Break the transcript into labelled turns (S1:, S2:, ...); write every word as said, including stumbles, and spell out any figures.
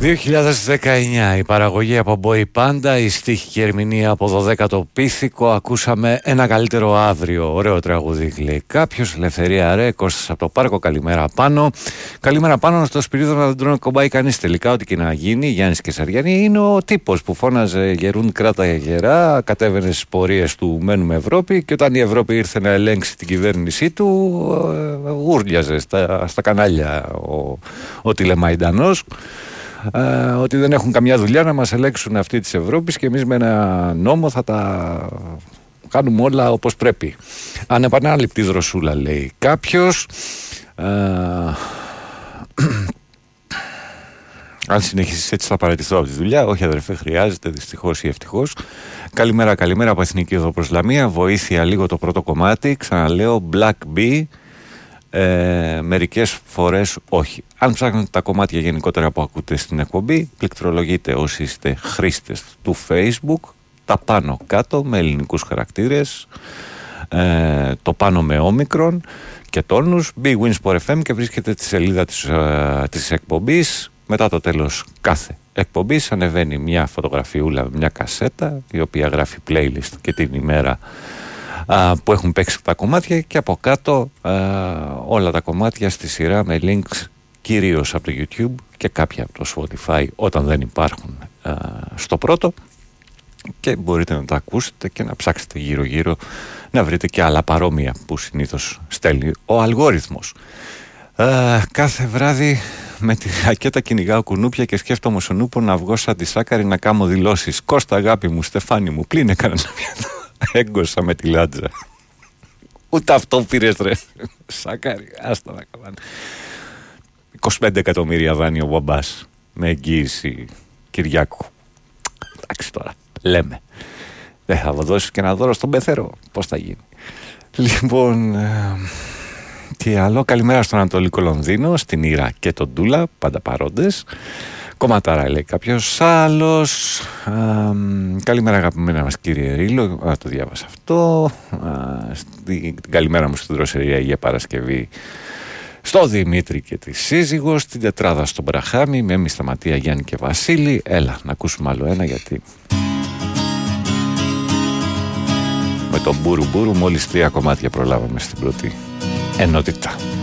S1: δύο χιλιάδες δεκαεννιά η παραγωγή από Boy Panda, η στίχη και ερμηνεία από δωδέκατο Πίθηκο. Ακούσαμε ένα καλύτερο αύριο. Ωραίο τραγούδι λέει κάποιος. Ελευθερία ρε, Κώστας από το Πάρκο. Καλημέρα πάνω. Καλημέρα πάνω στο Σπυρίδωνα, δεν τον κομπάει κανείς τελικά. Ό,τι και να γίνει. Γιάννης Κεσαριανή είναι ο τύπος που φώναζε γερούν κράτα γερά, κατέβαινε στις πορείες του μένουμε Ευρώπη, και όταν η Ευρώπη ήρθε να ελέγξει την κυβέρνησή του, ούρλιαζε στα, στα κανάλια ο, ο τηλεμαϊντανός. Uh, ότι δεν έχουν καμιά δουλειά να μας ελέγξουν αυτοί της Ευρώπης και εμείς με ένα νόμο θα τα κάνουμε όλα όπως πρέπει. Ανεπανάληπτη δροσούλα λέει κάποιος. Uh, αν συνεχίσεις έτσι θα παραιτηθώ από τη δουλειά. Όχι αδερφέ, χρειάζεται δυστυχώς ή ευτυχώς. Καλημέρα, καλημέρα από Εθνική Οδό προς Λαμία. Βοήθεια λίγο το πρώτο κομμάτι. Ξαναλέω Black Bee. Ε, μερικές φορές όχι. Αν ψάχνετε τα κομμάτια γενικότερα που ακούτε στην εκπομπή, πληκτρολογείτε όσοι είστε χρήστες του Facebook, τα πάνω κάτω με ελληνικούς χαρακτήρες, ε, το πάνω με όμικρον και τόνους, Big Wins for εφ εμ, και βρίσκεται τη σελίδα της, ε, της εκπομπής. Μετά το τέλος κάθε εκπομπής ανεβαίνει μια φωτογραφιούλα, μια κασέτα η οποία γράφει playlist και την ημέρα που έχουν παίξει τα κομμάτια, και από κάτω α, όλα τα κομμάτια στη σειρά με links κυρίως από το YouTube και κάποια από το Spotify όταν δεν υπάρχουν α, στο πρώτο, και μπορείτε να τα ακούσετε και να ψάξετε γύρω γύρω να βρείτε και άλλα παρόμοια που συνήθως στέλνει ο αλγόριθμος. Α, κάθε βράδυ με τη ρακέτα κυνηγάω κουνούπια και σκέφτομαι στον ούπο να βγω σαν τη Σάκαρη να κάνω δηλώσεις. Κώστα αγάπη μου, Στεφάνη μου, πλύνε κανένα πιάτο. Έγκωσα με τη λάτζα. Ούτε αυτό πήρες ρε Σάκαρη, άστα να κάνανε. είκοσι πέντε εκατομμύρια δάνειο ο μπαμπάς με εγγύηση Κυριάκου. Εντάξει τώρα, λέμε. Δεν θα δώσεις και ένα δώρο στον πεθερό. Πώς θα γίνει? Λοιπόν, ε, τι άλλο? Καλημέρα στον Ανατολικό Λονδίνο, στην Ήρα και τον Ντούλα, πάντα παρόντες. Κομματάρα λέει κάποιος άλλος. Α, καλημέρα αγαπημένα μας κύριε Ρίλο. Α, το διάβασα αυτό. Α, στην, την καλημέρα μου στην Δροσερία για Παρασκευή στο Δημήτρη και τη σύζυγο. Στην τετράδα στον Μπραχάμι με εμείς Σταματία, Γιάννη και Βασίλη. Έλα να ακούσουμε άλλο ένα, γιατί με τον Μπούρου Μπούρου μόλις τρία κομμάτια προλάβαμε στην πρώτη ενότητα.